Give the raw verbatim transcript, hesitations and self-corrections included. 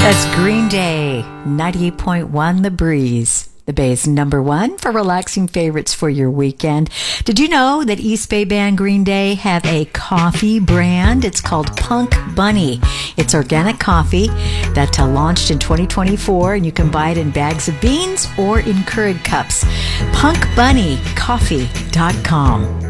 That's Green Day, ninety-eight point one The Breeze. The Bay's number one for relaxing favorites for your weekend. Did you know that East Bay band Green Day have a coffee brand? It's called Punk Bunny. It's organic coffee that uh, launched in twenty twenty-four, and you can buy it in bags of beans or in Keurig cups. punk bunny coffee dot com.